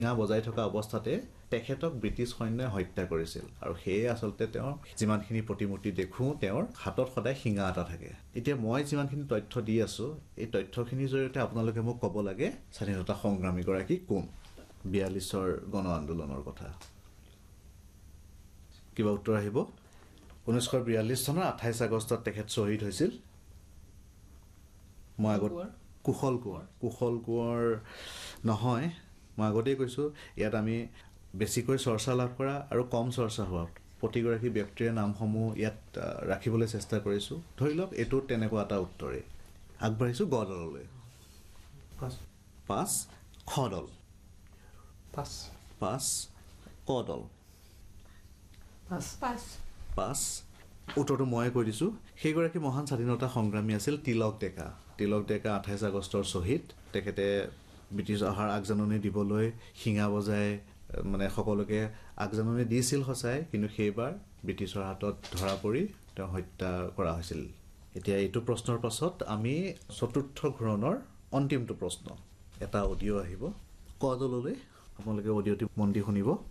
গা বজাই থকা অৱস্থাতে তেখেতক ব্ৰিটিছ সৈন্যই হত্যা কৰিছিল আৰু সেয়ে আচলতে তেওঁ যিমানখিনি প্ৰতিমূৰ্তি দেখোঁ তেওঁৰ হাতত সদায় শিঙা এটা থাকে এতিয়া মই যিমানখিনি তথ্য দি আছোঁ এই তথ্যখিনিৰ জৰিয়তে আপোনালোকে মোক ক'ব লাগে স্বাধীনতা সংগ্ৰামীগৰাকী কোন 42ৰ গণ আন্দোলনৰ কথা কিবা উত্তৰ আহিব 1942 চনৰ 28 আগষ্টত তেখেত শ্বহীদ হৈছিল মই আগত কুশল কোঁৱৰ নহয় মই আগতেই কৈছোঁ ইয়াত আমি বেছিকৈ চৰ্চা লাভ কৰা আৰু কম চৰ্চা হোৱা প্ৰতিগৰাকী ব্যক্তিৰ নামসমূহ ইয়াত ৰাখিবলৈ চেষ্টা কৰিছোঁ ধৰি লওক এইটো তেনেকুৱা এটা উত্তৰেই আগবাঢ়িছোঁ গ দললৈ 5 খ দল 5 ক দল 5 উত্তৰটো মই কৈ দিছোঁ সেইগৰাকী মহান স্বাধীনতা সংগ্ৰামী আছিল তিলক ডেকা 28 আগষ্টৰ শ্বহীদ তেখেতে ব্ৰিটিছ অহাৰ আগজাননী দিবলৈ শিঙা বজাই মানে সকলোকে আগজাননী দিছিল সঁচাই কিন্তু সেইবাৰ ব্ৰিটিছৰ হাতত ধৰা পৰি তেওঁ হত্যা কৰা হৈছিল এতিয়া এইটো প্ৰশ্নৰ পাছত আমি চতুৰ্থ ঘূৰণৰ অন্তিমটো প্ৰশ্ন এটা অডিঅ' আহিব ক দললৈ আপোনালোকে অডিঅ'টি মন দি শুনিব